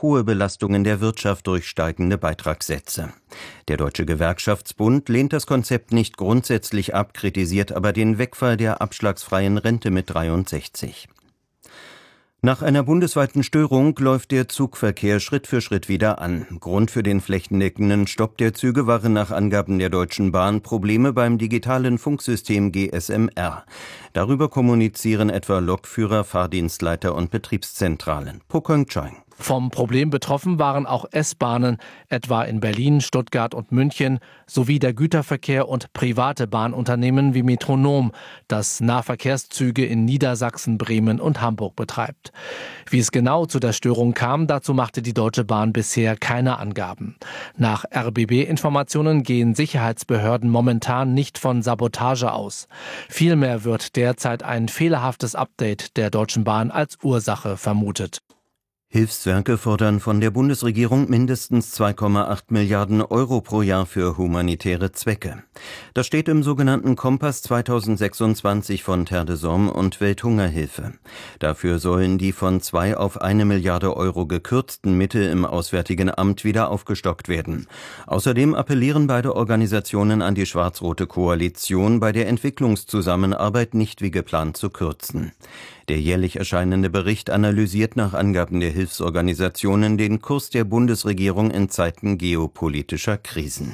auf hohe Belastungen der Wirtschaft durch steigende Beitragssätze. Der Deutsche Gewerkschaftsbund lehnt das Konzept nicht grundsätzlich ab, kritisiert aber den Wegfall der abschlagsfreien Rente mit 63. Nach einer bundesweiten Störung läuft der Zugverkehr Schritt für Schritt wieder an. Grund für den flächendeckenden Stopp der Züge waren nach Angaben der Deutschen Bahn Probleme beim digitalen Funksystem GSMR. Darüber kommunizieren etwa Lokführer, Fahrdienstleiter und Betriebszentralen. Pokong Chang. Vom Problem betroffen waren auch S-Bahnen, etwa in Berlin, Stuttgart und München, sowie der Güterverkehr und private Bahnunternehmen wie Metronom, das Nahverkehrszüge in Niedersachsen, Bremen und Hamburg betreibt. Wie es genau zu der Störung kam, dazu machte die Deutsche Bahn bisher keine Angaben. Nach RBB-Informationen gehen Sicherheitsbehörden momentan nicht von Sabotage aus. Vielmehr wird derzeit ein fehlerhaftes Update der Deutschen Bahn als Ursache vermutet. Hilfswerke fordern von der Bundesregierung mindestens 2,8 Milliarden Euro pro Jahr für humanitäre Zwecke. Das steht im sogenannten Kompass 2026 von Terre des Hommes und Welthungerhilfe. Dafür sollen die von 2 auf 1 Milliarde Euro gekürzten Mittel im Auswärtigen Amt wieder aufgestockt werden. Außerdem appellieren beide Organisationen an die schwarz-rote Koalition, bei der Entwicklungszusammenarbeit nicht wie geplant zu kürzen. Der jährlich erscheinende Bericht analysiert nach Angaben der Hilfsorganisationen den Kurs der Bundesregierung in Zeiten geopolitischer Krisen.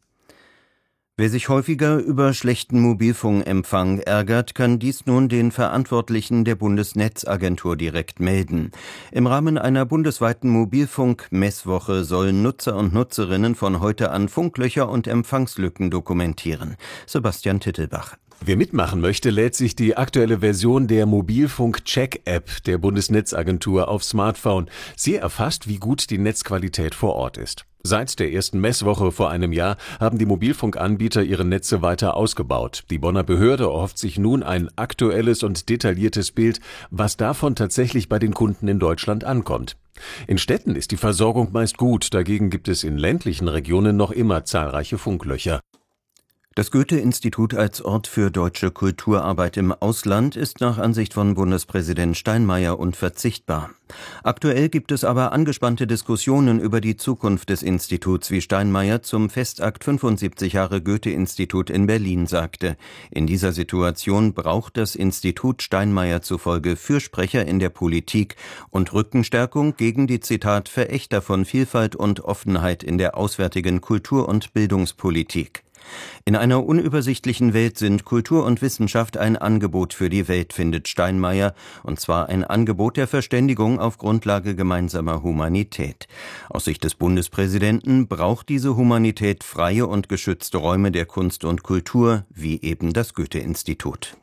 Wer sich häufiger über schlechten Mobilfunkempfang ärgert, kann dies nun den Verantwortlichen der Bundesnetzagentur direkt melden. Im Rahmen einer bundesweiten Mobilfunk-Messwoche sollen Nutzer und Nutzerinnen von heute an Funklöcher und Empfangslücken dokumentieren. Sebastian Tittelbach. Wer mitmachen möchte, lädt sich die aktuelle Version der Mobilfunk-Check-App der Bundesnetzagentur aufs Smartphone. Sie erfasst, wie gut die Netzqualität vor Ort ist. Seit der ersten Messwoche vor einem Jahr haben die Mobilfunkanbieter ihre Netze weiter ausgebaut. Die Bonner Behörde erhofft sich nun ein aktuelles und detailliertes Bild, was davon tatsächlich bei den Kunden in Deutschland ankommt. In Städten ist die Versorgung meist gut, dagegen gibt es in ländlichen Regionen noch immer zahlreiche Funklöcher. Das Goethe-Institut als Ort für deutsche Kulturarbeit im Ausland ist nach Ansicht von Bundespräsident Steinmeier unverzichtbar. Aktuell gibt es aber angespannte Diskussionen über die Zukunft des Instituts, wie Steinmeier zum Festakt 75 Jahre Goethe-Institut in Berlin sagte. In dieser Situation braucht das Institut Steinmeier zufolge Fürsprecher in der Politik und Rückenstärkung gegen die, Zitat, Verächter von Vielfalt und Offenheit in der auswärtigen Kultur- und Bildungspolitik. In einer unübersichtlichen Welt sind Kultur und Wissenschaft ein Angebot für die Welt, findet Steinmeier, und zwar ein Angebot der Verständigung auf Grundlage gemeinsamer Humanität. Aus Sicht des Bundespräsidenten braucht diese Humanität freie und geschützte Räume der Kunst und Kultur, wie eben das Goethe-Institut.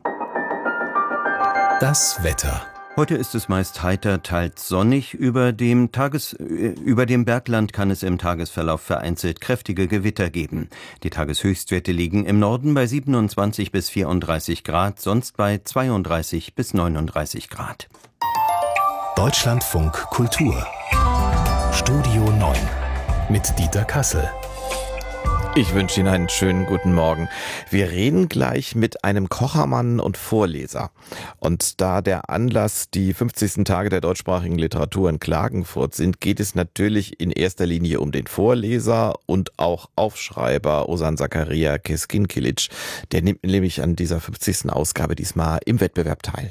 Das Wetter. Heute ist es meist heiter, teils sonnig. Über dem Bergland kann es im Tagesverlauf vereinzelt kräftige Gewitter geben. Die Tageshöchstwerte liegen im Norden bei 27 bis 34 Grad, sonst bei 32 bis 39 Grad. Deutschlandfunk Kultur. Studio 9 mit Dieter Kassel. Ich wünsche Ihnen einen schönen guten Morgen. Wir reden gleich mit einem Kochermann und Vorleser. Und da der Anlass die 50. Tage der deutschsprachigen Literatur in Klagenfurt sind, geht es natürlich in erster Linie um den Vorleser und auch Aufschreiber Ozan Zakaria Keskinkilic. Der nimmt nämlich an dieser 50. Ausgabe diesmal im Wettbewerb teil.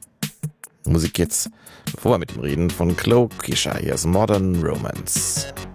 Musik jetzt, bevor wir mit ihm reden, von Chloe Kisha. Hier ist Modern Romance.